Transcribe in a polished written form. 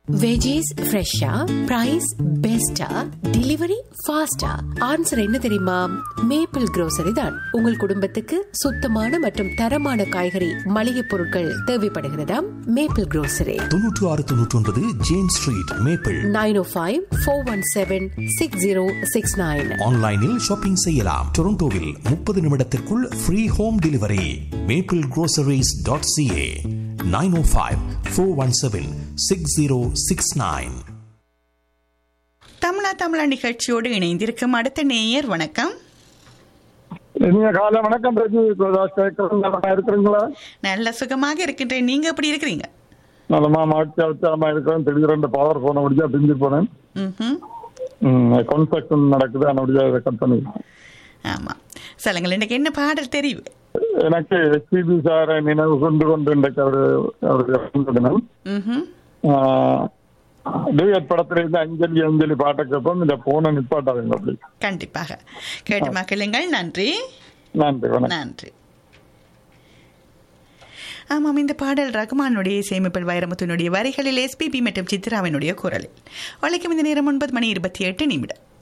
Veggies ஃப்ரெஷ்ஷா, price பெஸ்டா, delivery ஃபாஸ்டா? ஆன்சர் என்ன தெரியுமா? மேப்பிள் grocery தான். உங்கள் குடும்பத்துக்கு சுத்தமான மற்றும் தரமான காய்கறி மளிகை பொருட்கள் தேவைப்படுகிறதா? Maple grocery 9699 James street, maple. 9054176069. ஆன்லைனில் ஷாப்பிங் செய்யலாம். டொரண்டோவில் 30 நிமிடத்திற்குள் ஃப்ரீ ஹோம் டெலிவரி. maplegroceries.ca 905-417-6069. தமிழா நிகழ்ச்சியோடு இணைந்திருக்கும் அடுத்த நேயர். வணக்கம். இனிய காலை வணக்கம். இருக்கிறீங்களா? நல்ல சுகமாக இருக்கின்றேன். நீங்க எப்படி இருக்கிறீங்க? நல்லமா மாட்சியாவச்சமா இருக்கிறேன். திடீரென்று பவர் போன முடிஞ்சா பிரிஞ்சு போனேன். கன்ஸ்ட்ரக்ஷன் நடக்குது, முடிஞ்சா கட் பண்ணி. ஆமா, சொல்லுங்கள், இன்னைக்கு என்ன பாடல் தெரியும்? எனக்கு எஸ்பிபி சாரை நினைவு கொண்டு இன்றைக்கு அவருக்கு தினம். டூயட் படத்துல இருந்து அஞ்சலி அஞ்சலி பாட்டை கேட்போம். இந்த போன நிப்பாட்டாங்க. அப்படி கண்டிப்பாக கேட்டு மக்களுங்கள். நன்றி நன்றி நன்றி. ஆமாம், இந்த பாடல் ரகுமானுடைய இசையமைப்பில் வைரமுத்துனுடைய வரிகளில் எஸ்பிபி மற்றும் சித்ராவினுடைய குரலில். வழக்கம் இந்த நேரம் 9:28.